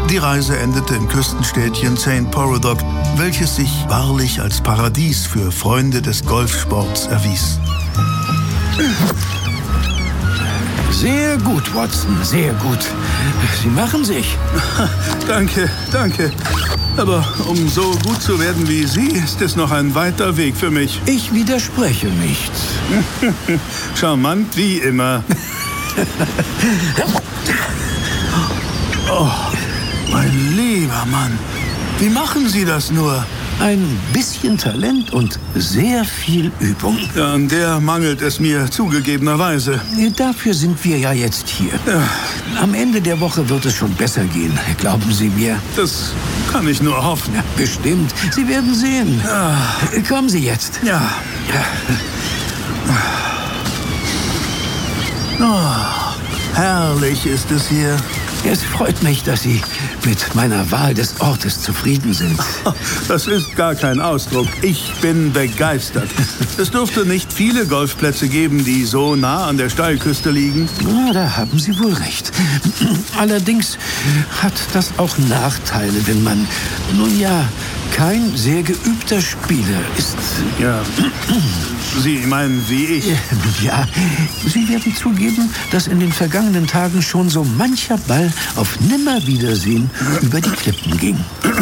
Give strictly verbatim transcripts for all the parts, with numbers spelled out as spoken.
Die Reise endete im Küstenstädtchen Saint Porudog, welches sich wahrlich als Paradies für Freunde des Golfsports erwies. Sehr gut, Watson, sehr gut. Sie machen sich. Danke, danke. Aber um so gut zu werden wie Sie, ist es noch ein weiter Weg für mich. Ich widerspreche nicht. Charmant wie immer. Oh, mein lieber Mann. Wie machen Sie das nur? Ein bisschen Talent und sehr viel Übung. Ja, an der mangelt es mir zugegebenerweise. Dafür sind wir ja jetzt hier. Ja. Am Ende der Woche wird es schon besser gehen, glauben Sie mir. Das kann ich nur hoffen. Ja, bestimmt. Sie werden sehen. Ja. Kommen Sie jetzt. Ja. Oh, herrlich ist es hier. Es freut mich, dass Sie mit meiner Wahl des Ortes zufrieden sind. Das ist gar kein Ausdruck. Ich bin begeistert. Es dürfte nicht viele Golfplätze geben, die so nah an der Steilküste liegen. Ja, da haben Sie wohl recht. Allerdings hat das auch Nachteile, wenn man, nun ja, kein sehr geübter Spieler ist. Ja. Sie meinen wie ich? Ja, Sie werden zugeben, dass in den vergangenen Tagen schon so mancher Ball auf Nimmerwiedersehen über die Klippen ging.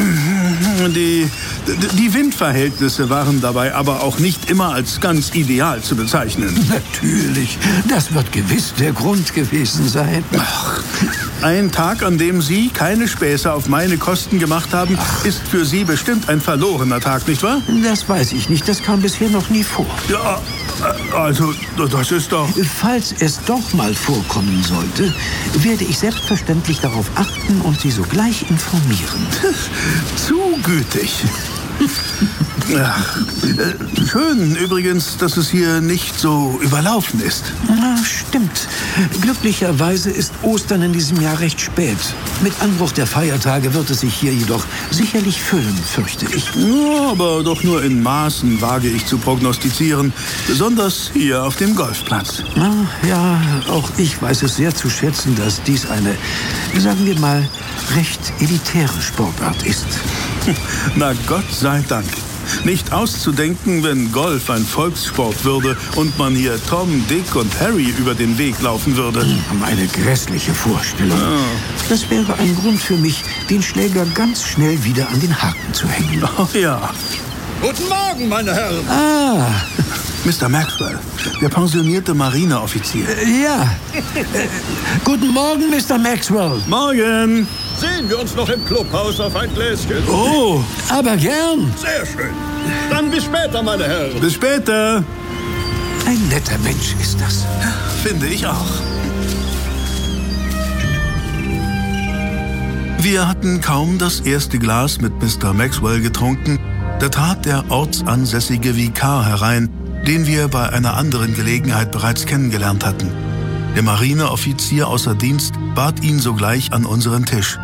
Die, die Windverhältnisse waren dabei aber auch nicht immer als ganz ideal zu bezeichnen. Natürlich, das wird gewiss der Grund gewesen sein. Ach, ein Tag, an dem Sie keine Späße auf meine Kosten gemacht haben, Ach. ist für Sie bestimmt ein verlorener Tag, nicht wahr? Das weiß ich nicht, das kam bisher noch nie vor. Ja, also, das ist doch... Falls es doch mal vorkommen sollte, werde ich selbstverständlich darauf achten und Sie sogleich informieren. Zu gütig. Ja. Schön übrigens, dass es hier nicht so überlaufen ist. Na, stimmt. Glücklicherweise ist Ostern in diesem Jahr recht spät. Mit Anbruch der Feiertage wird es sich hier jedoch sicherlich füllen, fürchte ich. Ja, aber doch nur in Maßen wage ich zu prognostizieren. Besonders hier auf dem Golfplatz. Na, ja, auch ich weiß es sehr zu schätzen, dass dies eine, sagen wir mal, recht elitäre Sportart ist. Na Gott sei Dank. Nicht auszudenken, wenn Golf ein Volkssport würde und man hier Tom, Dick und Harry über den Weg laufen würde. Eine grässliche Vorstellung. Ja. Das wäre ein Grund für mich, den Schläger ganz schnell wieder an den Haken zu hängen. Oh ja. Guten Morgen, meine Herren. Ah. Mister Maxwell, der pensionierte Marineoffizier. Äh, ja. Äh, guten Morgen, Mister Maxwell. Morgen. Sehen wir uns noch im Clubhaus auf ein Gläschen? Oh, aber gern. Sehr schön. Dann bis später, meine Herren. Bis später. Ein netter Mensch ist das. Finde ich auch. Wir hatten kaum das erste Glas mit Mister Maxwell getrunken, da trat der ortsansässige Vikar herein, den wir bei einer anderen Gelegenheit bereits kennengelernt hatten. Der Marineoffizier außer Dienst bat ihn sogleich an unseren Tisch.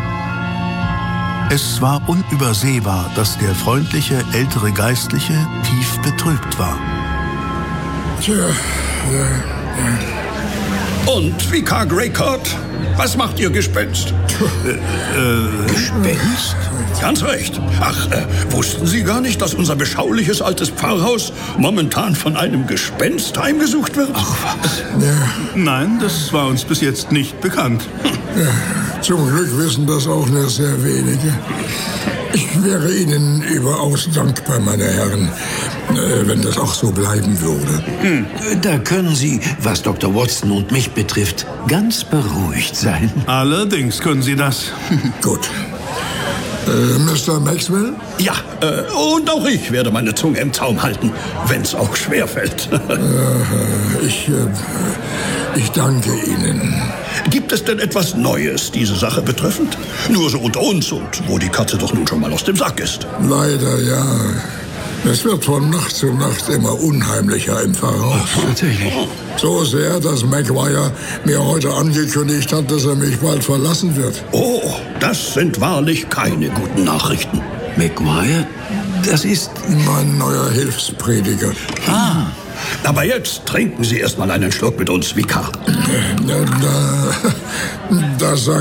Es war unübersehbar, dass der freundliche ältere Geistliche tief betrübt war. Tja, ja, ja. Und, Vikar Greycoat, was macht Ihr Gespenst? Äh, äh, Gespenst? Ganz recht. Ach, äh, wussten Sie gar nicht, dass unser beschauliches altes Pfarrhaus momentan von einem Gespenst heimgesucht wird? Ach was. Ja. Nein, das war uns bis jetzt nicht bekannt. Ja, zum Glück wissen das auch nur sehr wenige. Ich wäre Ihnen überaus dankbar, meine Herren, äh, wenn das auch so bleiben würde. Hm. Da können Sie, was Doktor Watson und mich betrifft, ganz beruhigt sein. Allerdings können Sie das. Gut. Äh, Mister Maxwell? Ja, äh, und auch ich werde meine Zunge im Zaum halten, wenn's auch schwerfällt. äh, ich, äh, ich danke Ihnen. Gibt es denn etwas Neues, diese Sache betreffend? Nur so unter uns und wo die Katze doch nun schon mal aus dem Sack ist. Leider ja. Es wird von Nacht zu Nacht immer unheimlicher im Pfarrhaus. Natürlich. So sehr, dass Maguire mir heute angekündigt hat, dass er mich bald verlassen wird. Oh, das sind wahrlich keine guten Nachrichten. Maguire? Das ist... Mein neuer Hilfsprediger. Ah. Aber jetzt trinken Sie erst mal einen Schluck mit uns, Vikar. Da, da, da